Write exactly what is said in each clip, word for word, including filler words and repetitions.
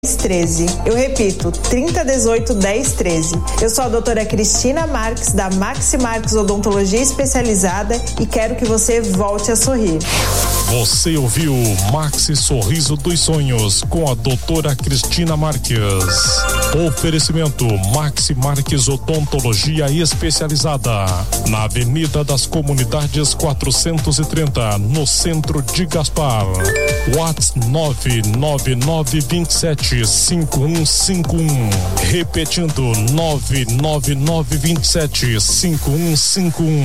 treze. Eu repito, trinta, dezoito, dez, treze. Eu sou a doutora Cristina Marques, da Maxi Marques Odontologia Especializada, e quero que você volte a sorrir. Você ouviu Maxi Sorriso dos Sonhos com a doutora Cristina Marques. Oferecimento Maxi Marques Odontologia Especializada, na Avenida das Comunidades quatrocentos e trinta, no centro de Gaspar. WhatsApp nove nove nove dois sete cinco um cinco um. Repetindo, nove nove nove dois sete cinco um cinco um.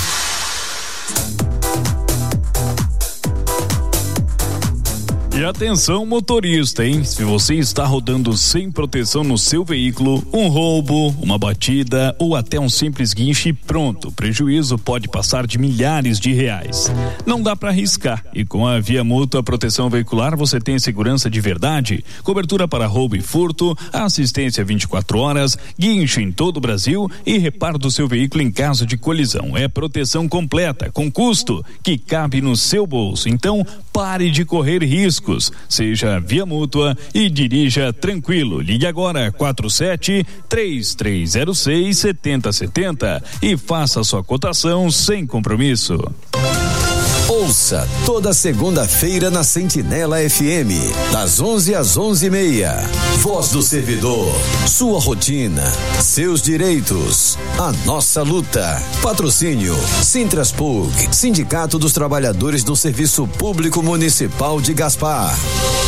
E atenção, motorista, hein? Se você está rodando sem proteção no seu veículo, um roubo, uma batida ou até um simples guinche, pronto, o prejuízo pode passar de milhares de reais. Não dá para arriscar, e com a Via Mútua Proteção Veicular você tem segurança de verdade, cobertura para roubo e furto, assistência vinte e quatro horas, guinche em todo o Brasil e reparo do seu veículo em caso de colisão. É proteção completa, com custo que cabe no seu bolso. Então, pare de correr risco. Seja Via Mútua e dirija tranquilo. Ligue agora quatro sete três três zero seis sete zero sete zero e faça sua cotação sem compromisso. Ouça toda segunda-feira na Sentinela F M, das onze às onze e meia. Voz do servidor, sua rotina, seus direitos, a nossa luta. Patrocínio Sintraspug, Sindicato dos Trabalhadores do Serviço Público Municipal de Gaspar.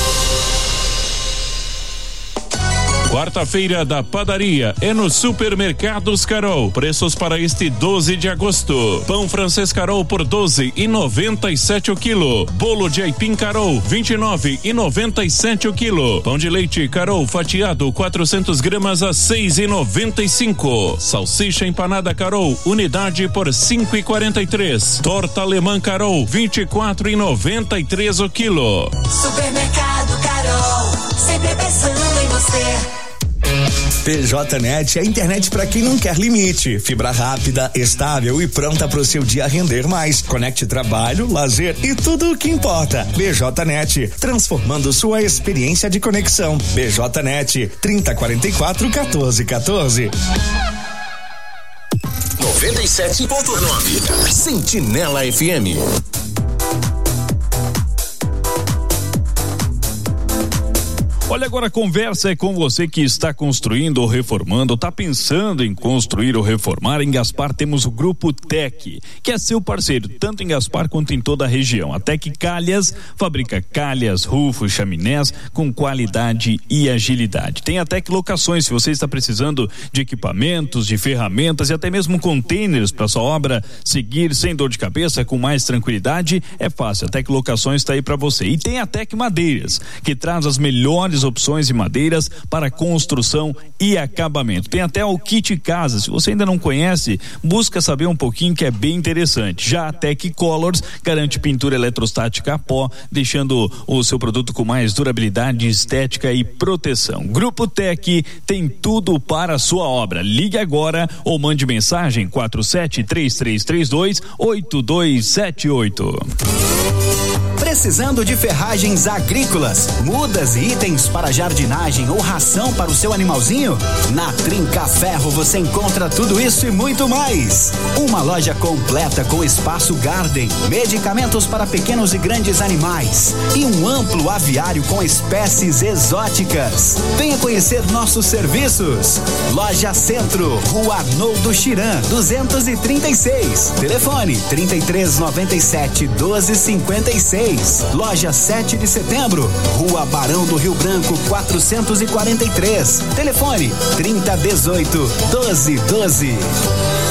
Quarta-feira da padaria é no Supermercados Carol. Preços para este doze de agosto. Pão francês Carol por doze e noventa e sete o quilo. Bolo de aipim Carol vinte e nove e noventa e sete o quilo. Pão de leite Carol fatiado quatrocentas gramas a seis e noventa e cinco. Salsicha empanada Carol unidade por cinco e quarenta e três. Torta alemã Carol vinte e quatro e noventa e três o quilo. Supermercado Carol, sempre pensando em você. P J Net é a internet para quem não quer limite. Fibra rápida, estável e pronta para o seu dia render mais. Conecte trabalho, lazer e tudo o que importa. B J Net, transformando sua experiência de conexão. B J Net, trinta, quarenta e quatro, quatorze, quatorze. noventa e sete ponto nove Sentinela F M. Olha, agora a conversa é com você que está construindo ou reformando, está pensando em construir ou reformar. Em Gaspar temos o Grupo Tec, que é seu parceiro, tanto em Gaspar quanto em toda a região. A Tec Calhas fabrica calhas, rufos, chaminés com qualidade e agilidade. Tem a Tec Locações, se você está precisando de equipamentos, de ferramentas e até mesmo containers para sua obra seguir sem dor de cabeça, com mais tranquilidade, é fácil. A Tec Locações está aí para você. E tem a Tec Madeiras, que traz as melhores opções de madeiras para construção e acabamento. Tem até o kit casa. Se você ainda não conhece, busca saber um pouquinho, que é bem interessante. Já a Tec Colors garante pintura eletrostática a pó, deixando o seu produto com mais durabilidade, estética e proteção. Grupo Tec tem tudo para a sua obra. Ligue agora ou mande mensagem quatro sete três três três dois oito dois sete oito. Precisando de ferragens agrícolas, mudas e itens para jardinagem ou ração para o seu animalzinho? Na Trinca Ferro você encontra tudo isso e muito mais. Uma loja completa com espaço garden, medicamentos para pequenos e grandes animais e um amplo aviário com espécies exóticas. Venha conhecer nossos serviços. Loja Centro, Rua Arnoldo Chiran, duzentos e trinta e seis. Telefone trinta e três, noventa e sete, doze, cinquenta e seis. Loja sete de setembro, Rua Barão do Rio Branco, quatrocentos e quarenta e três. Telefone trinta, dezoito, doze, doze.